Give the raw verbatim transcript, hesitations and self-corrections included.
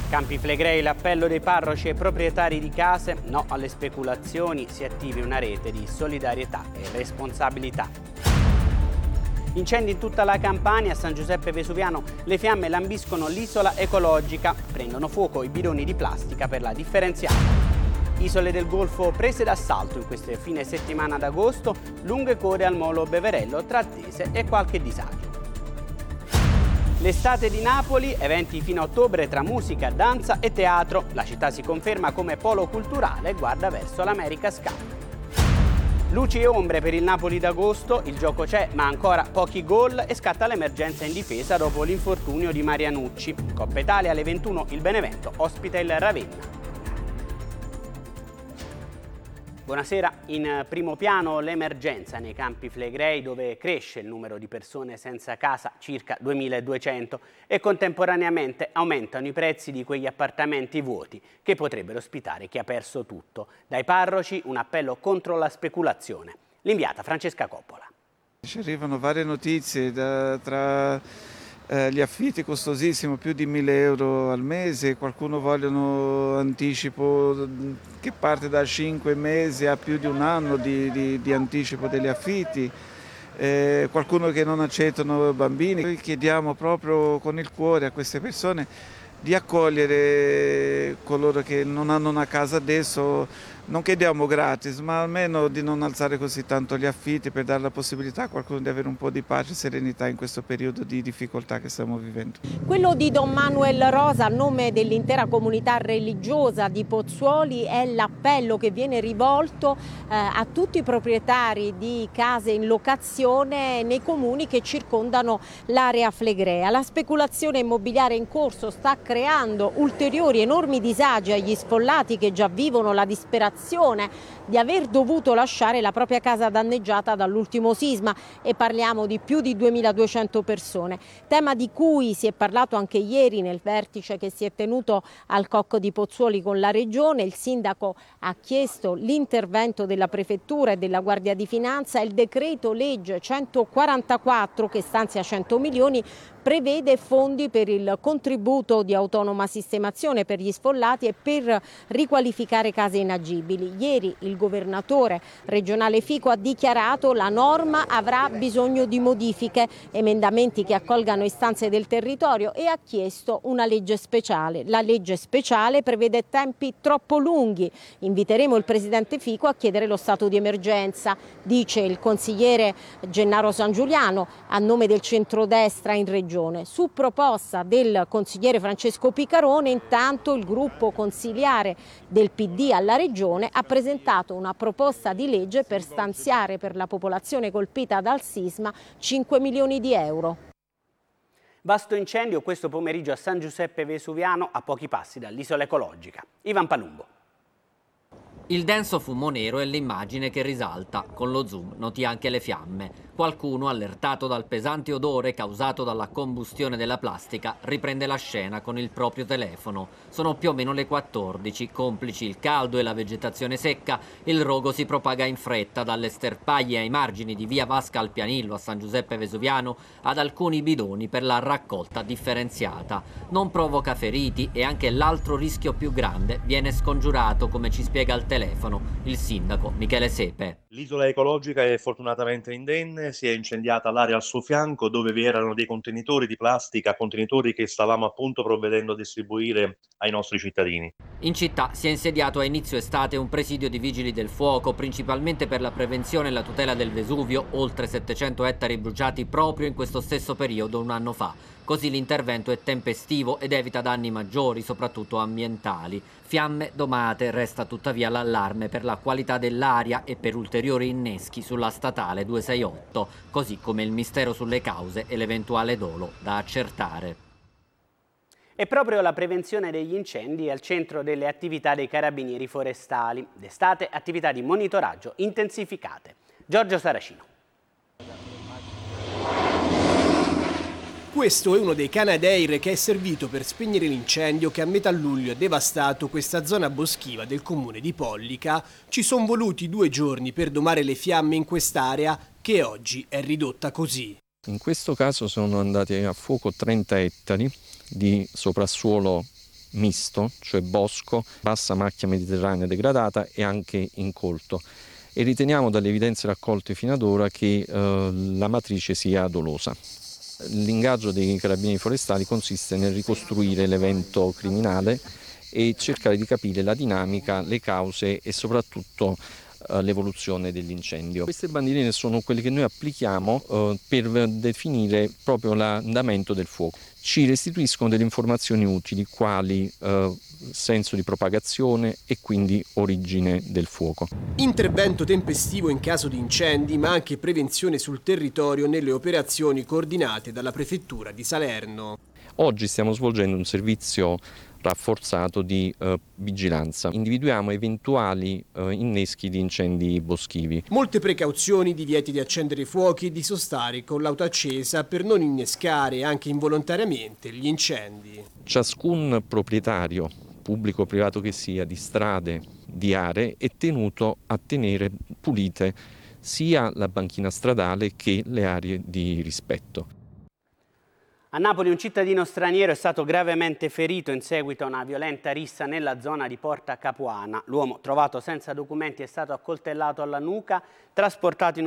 Campi Flegrei, l'appello dei parroci e proprietari di case, no alle speculazioni, si attivi una rete di solidarietà e responsabilità. Incendi in tutta la Campania, a San Giuseppe Vesuviano le fiamme lambiscono l'isola ecologica, prendono fuoco i bidoni di plastica per la differenziata. Isole del Golfo prese d'assalto in queste fine settimana d'agosto, lunghe code al molo Beverello tra attese e qualche disagio. L'estate di Napoli, eventi fino a ottobre tra musica, danza e teatro. La città si conferma come polo culturale e guarda verso l'America's Cup. Luci e ombre per il Napoli d'agosto, il gioco c'è ma ancora pochi gol e scatta l'emergenza in difesa dopo l'infortunio di Marianucci. Coppa Italia alle ventuno, il Benevento ospita il Ravenna. Buonasera, in primo piano l'emergenza nei Campi Flegrei dove cresce il numero di persone senza casa, circa duemiladuecento, e contemporaneamente aumentano i prezzi di quegli appartamenti vuoti che potrebbero ospitare chi ha perso tutto. Dai parroci un appello contro la speculazione. L'inviata Francesca Coppola. Ci arrivano varie notizie da, tra... Eh, gli affitti costosissimi, più di mille euro al mese, qualcuno vogliono anticipo che parte da cinque mesi a più di un anno di, di, di anticipo degli affitti, eh, qualcuno che non accettano bambini. Noi chiediamo proprio con il cuore a queste persone di accogliere coloro che non hanno una casa adesso. Non chiediamo gratis, ma almeno di non alzare così tanto gli affitti per dare la possibilità a qualcuno di avere un po' di pace e serenità in questo periodo di difficoltà che stiamo vivendo. Quello di Don Manuel Rosa a nome dell'intera comunità religiosa di Pozzuoli è l'appello che viene rivolto eh, a tutti i proprietari di case in locazione nei comuni che circondano l'area flegrea. La speculazione immobiliare in corso sta creando ulteriori enormi disagi agli sfollati che già vivono la disperazione di aver dovuto lasciare la propria casa danneggiata dall'ultimo sisma, e parliamo di più di duemiladuecento persone, tema di cui si è parlato anche ieri nel vertice che si è tenuto al Cocco di Pozzuoli con la Regione. Il sindaco ha chiesto l'intervento della Prefettura e della Guardia di Finanza. Il decreto legge centoquarantaquattro, che stanzia cento milioni, prevede fondi per il contributo di autonoma sistemazione per gli sfollati e per riqualificare case inagibili. Ieri il governatore regionale Fico ha dichiarato che la norma avrà bisogno di modifiche, emendamenti che accolgano istanze del territorio, e ha chiesto una legge speciale. La legge speciale prevede tempi troppo lunghi. Inviteremo il presidente Fico a chiedere lo stato di emergenza, dice il consigliere Gennaro Sangiuliano a nome del centrodestra in regione. Su proposta del consigliere Francesco Picarone, intanto il gruppo consiliare del P D alla Regione ha presentato una proposta di legge per stanziare per la popolazione colpita dal sisma cinque milioni di euro. Vasto incendio questo pomeriggio a San Giuseppe Vesuviano, a pochi passi dall'isola ecologica. Ivan Palumbo. Il denso fumo nero è l'immagine che risalta. Con lo zoom noti anche le fiamme. Qualcuno, allertato dal pesante odore causato dalla combustione della plastica, riprende la scena con il proprio telefono. Sono più o meno le quattordici, complici il caldo e la vegetazione secca, il rogo si propaga in fretta dalle sterpaglie ai margini di via Vasca al Pianillo a San Giuseppe Vesuviano ad alcuni bidoni per la raccolta differenziata. Non provoca feriti e anche l'altro rischio più grande viene scongiurato, come ci spiega al telefono il sindaco Michele Sepe. L'isola ecologica è fortunatamente indenne, si è incendiata l'area al suo fianco dove vi erano dei contenitori di plastica, contenitori che stavamo appunto provvedendo a distribuire ai nostri cittadini. In città si è insediato a inizio estate un presidio di vigili del fuoco, principalmente per la prevenzione e la tutela del Vesuvio, oltre settecento ettari bruciati proprio in questo stesso periodo un anno fa. Così l'intervento è tempestivo ed evita danni maggiori, soprattutto ambientali. Fiamme domate, resta tuttavia l'allarme per la qualità dell'aria e per ulteriori inneschi sulla statale duecentosessantotto, così come il mistero sulle cause e l'eventuale dolo da accertare. E proprio la prevenzione degli incendi è al centro delle attività dei carabinieri forestali. D'estate attività di monitoraggio intensificate. Giorgio Saracino. Questo è uno dei Canadair che è servito per spegnere l'incendio che a metà luglio ha devastato questa zona boschiva del comune di Pollica. Ci sono voluti due giorni per domare le fiamme in quest'area che oggi è ridotta così. In questo caso sono andati a fuoco trenta ettari di soprassuolo misto, cioè bosco, bassa macchia mediterranea degradata e anche incolto. E riteniamo dalle evidenze raccolte fino ad ora che eh, la matrice sia dolosa. L'ingaggio dei carabinieri forestali consiste nel ricostruire l'evento criminale e cercare di capire la dinamica, le cause e soprattutto eh, l'evoluzione dell'incendio. Queste bandierine sono quelle che noi applichiamo eh, per definire proprio l'andamento del fuoco. Ci restituiscono delle informazioni utili quali eh, senso di propagazione e quindi origine del fuoco. Intervento tempestivo in caso di incendi, ma anche prevenzione sul territorio nelle operazioni coordinate dalla Prefettura di Salerno. Oggi stiamo svolgendo un servizio rafforzato di eh, vigilanza. Individuiamo eventuali eh, inneschi di incendi boschivi. Molte precauzioni, divieti di accendere fuochi e di sostare con l'auto accesa per non innescare anche involontariamente gli incendi. Ciascun proprietario, pubblico o privato che sia, di strade, di aree, è tenuto a tenere pulite sia la banchina stradale che le aree di rispetto. A Napoli un cittadino straniero è stato gravemente ferito in seguito a una violenta rissa nella zona di Porta Capuana. L'uomo, trovato senza documenti, è stato accoltellato alla nuca, trasportato in